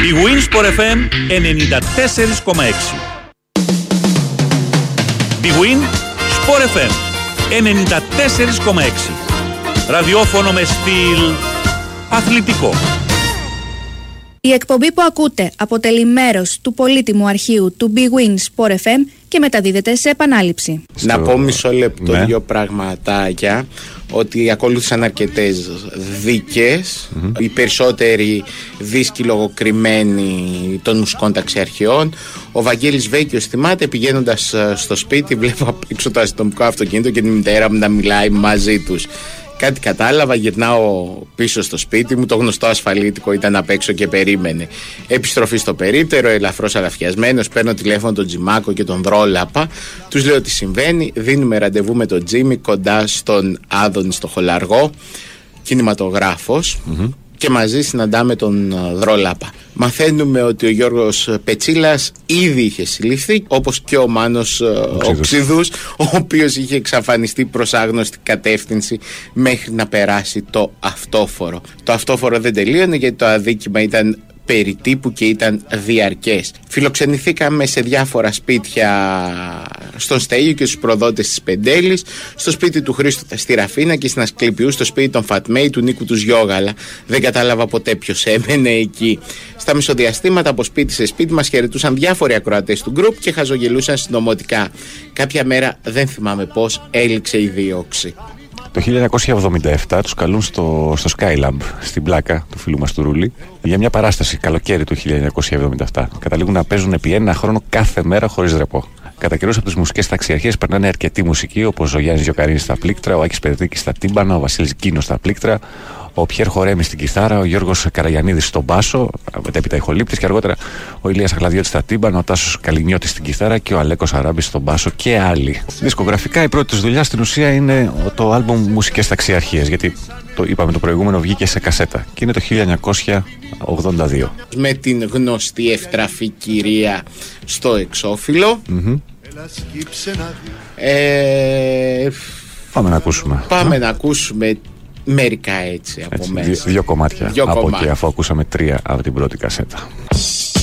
Η Winsport FM 94,6. Η Winsport FM 94,6. Ραδιόφωνο με στυλ αθλητικό. Η εκπομπή που ακούτε αποτελεί μέρος του πολύτιμου αρχείου του Big Win Sport FM και μεταδίδεται σε επανάληψη. Να πω μισό λεπτό, δύο πραγματάκια. Ότι ακολούθησαν αρκετές δίκες, οι περισσότεροι δίσκοι λογοκριμένοι των μουσικών ταξιαρχιών. Ο Βαγγέλης Βέκιος θυμάται, πηγαίνοντας στο σπίτι, βλέπω απ' έξω το αστυνομικό αυτοκίνητο και τη μητέρα μου να μιλάει μαζί τους. Κάτι κατάλαβα, γυρνάω πίσω στο σπίτι μου. Το γνωστό ασφαλίτικο ήταν απ' έξω και περίμενε. Επιστροφή στο περίπτερο, ελαφρώς αλαφιασμένος. Παίρνω τηλέφωνο τον Τζιμάκο και τον Δρόλαπα. Τους λέω τι συμβαίνει. Δίνουμε ραντεβού με τον Τζίμι κοντά στον Άδωνη στο Χολαργό, κινηματογράφος. Και μαζί συναντάμε τον Δρόλαπα. Μαθαίνουμε ότι ο Γιώργος Πετσίλας ήδη είχε συλληφθεί, όπως και ο Μάνος Οξύδους, ο οποίος είχε εξαφανιστεί προς άγνωστη κατεύθυνση μέχρι να περάσει το αυτόφορο. Το αυτόφορο δεν τελείωνε γιατί το αδίκημα ήταν περί τύπου και ήταν διαρκές. Φιλοξενηθήκαμε σε διάφορα σπίτια στον Σταΐο και στους προδότες της Πεντέλης, στο σπίτι του Χρήστου στη Ραφίνα και στην Ασκληπιού, στο σπίτι των Φατμέη, του Νίκου του Γιώγαλα. Δεν κατάλαβα ποτέ ποιος έμενε εκεί. Στα μισοδιαστήματα από σπίτι σε σπίτι μας χαιρετούσαν διάφοροι ακροατές του γκρουπ και χαζογελούσαν συνωμοτικά. Κάποια μέρα, δεν θυμάμαι πώς, έληξε η δίωξη. Το 1977 τους καλούν στο Skylab, στην Πλάκα του φίλου μας του Ρούλη, για μια παράσταση καλοκαίρι του 1977. Καταλήγουν να παίζουν επί ένα χρόνο κάθε μέρα χωρίς ρεπό. Κατά καιρούς από τις μουσικές ταξιαρχίες περνάνε αρκετή μουσική, όπως ο Γιάννης Γιοκαρίνης στα πλήκτρα, ο Άκης Περδίκης στα τύμπανα, ο Βασίλης Κίνος στα πλήκτρα, ο Πιέρ Χορέμης στην κιθάρα, ο Γιώργος Καραγιαννίδης στον μπάσο, μετέπειτα ηχολήπτης, και αργότερα ο Ηλίας Αχλαδιώτης στα τύμπανα, ο Τάσος Καλινιώτης στην κιθάρα και ο Αλέκος Αράμπης στον μπάσο και άλλοι. Δισκογραφικά η πρώτη τους δουλειά στην ουσία είναι το άλμπουμ Μουσικές Ταξιαρχίες, γιατί το είπαμε το προηγούμενο βγήκε σε κασέτα και είναι το 1982. Με την γνωστή ευτραφή κυρία στο εξώφυλλο. Πάμε να ακούσουμε. Να ακούσουμε μερικά έτσι από μέσα. Δύο κομμάτια από εκεί, αφού ακούσαμε 3 από την πρώτη κασέτα.